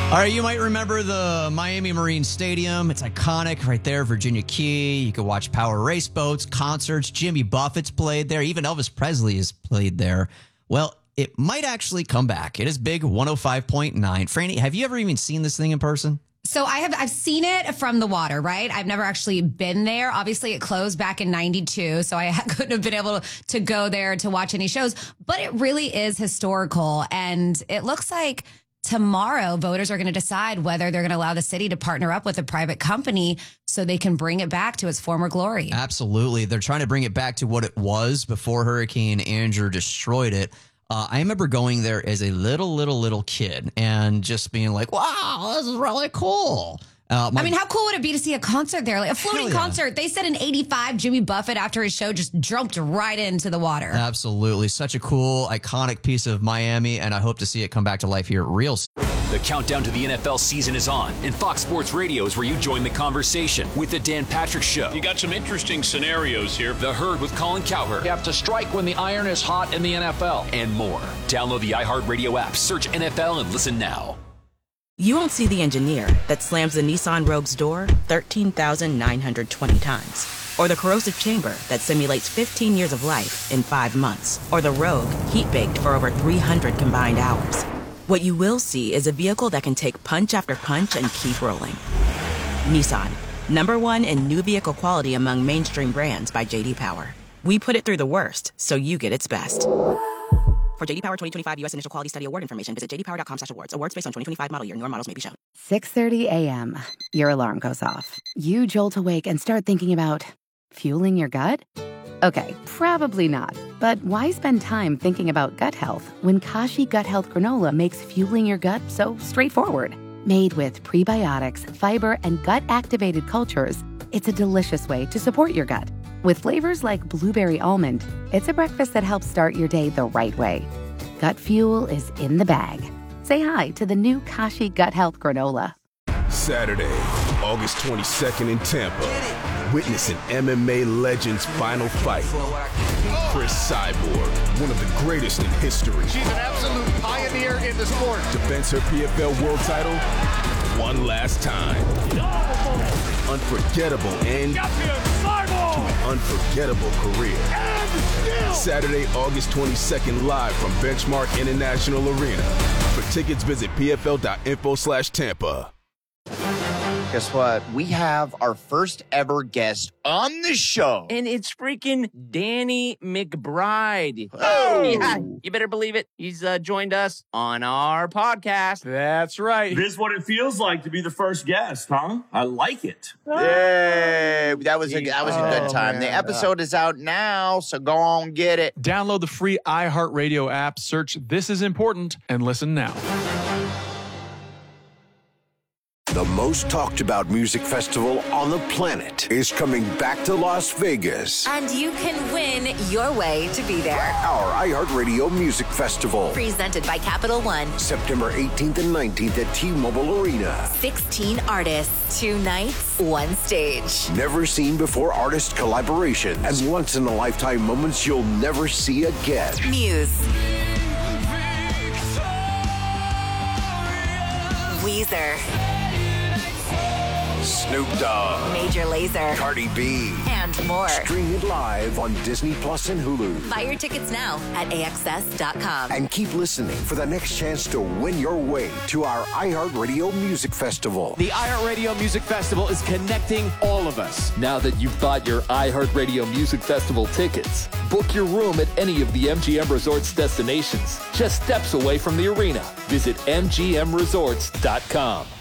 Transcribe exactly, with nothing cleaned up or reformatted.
All right, you might remember the Miami Marine Stadium. It's iconic right there, Virginia Key. You can watch power race boats, concerts. Jimmy Buffett's played there. Even Elvis Presley has played there. Well, it might actually come back. It is big, one oh five point nine. Franny, have you ever even seen this thing in person? So I have I've seen it from the water, right? I've never actually been there. Obviously, it closed back in ninety-two, so I couldn't have been able to go there to watch any shows. But it really is historical, and it looks like tomorrow, voters are going to decide whether they're going to allow the city to partner up with a private company so they can bring it back to its former glory. Absolutely. They're trying to bring it back to what it was before Hurricane Andrew destroyed it. Uh, I remember going there as a little, little, little kid and just being like, wow, this is really cool. Uh, my, I mean, how cool would it be to see a concert there? Like a floating yeah. concert. They said in eighty-five, Jimmy Buffett, after his show, just jumped right into the water. Absolutely. Such a cool, iconic piece of Miami, and I hope to see it come back to life here real soon. The countdown to the N F L season is on, and Fox Sports Radio is where you join the conversation with the Dan Patrick Show. You got some interesting scenarios here. The Herd with Colin Cowherd. You have to strike when the iron is hot in the N F L. And more. Download the iHeartRadio app, search N F L, and listen now. You won't see the engineer that slams the Nissan Rogue's door thirteen thousand nine hundred twenty times. Or the corrosive chamber that simulates fifteen years of life in five months. Or the Rogue heat-baked for over three hundred combined hours. What you will see is a vehicle that can take punch after punch and keep rolling. Nissan, number one in new vehicle quality among mainstream brands by J D Power. We put it through the worst, so you get its best. For J D Power twenty twenty-five U S Initial Quality Study Award information, visit j d power dot com slash awards. Awards based on twenty twenty-five model year. Newer models may be shown. six thirty a.m. Your alarm goes off. You jolt awake and start thinking about fueling your gut? Okay, probably not. But why spend time thinking about gut health when Kashi Gut Health Granola makes fueling your gut so straightforward? Made with prebiotics, fiber, and gut-activated cultures, it's a delicious way to support your gut. With flavors like blueberry almond, it's a breakfast that helps start your day the right way. Gut fuel is in the bag. Say hi to the new Kashi Gut Health Granola. Saturday, August twenty-second in Tampa. Witness an M M A legend's final fight. Chris Cyborg, one of the greatest in history. She's an absolute pioneer in the sport. Defends her P F L world title one last time. Unforgettable end to an unforgettable career. Saturday, August twenty-second, live from Benchmark International Arena. For tickets, visit p f l dot info slash Tampa. Guess what? We have our first ever guest on the show. And it's freaking Danny McBride. Oh! Yeah, you better believe it. He's uh, joined us on our podcast. That's right. This is what it feels like to be the first guest, huh? I like it. Yay! That was a, that was a good Oh, time. man. The episode is out now, so go on, get it. Download the free iHeartRadio app, search This Is Important, and listen now. The most talked about music festival on the planet is coming back to Las Vegas. And you can win your way to be there. Our iHeartRadio Music Festival. Presented by Capital One. September eighteenth and nineteenth at T-Mobile Arena. sixteen artists, two nights, one stage. Never seen before artist collaborations and once in a lifetime moments you'll never see again. Muse. Weezer. Snoop Dogg, Major Lazer, Cardi B, and more. Stream it live on Disney Plus and Hulu. Buy your tickets now at a x s dot com. And keep listening for the next chance to win your way to our iHeartRadio Music Festival. The iHeartRadio Music Festival is connecting all of us. Now that you've bought your iHeartRadio Music Festival tickets, book your room at any of the M G M Resorts destinations, just steps away from the arena. Visit m g m resorts dot com.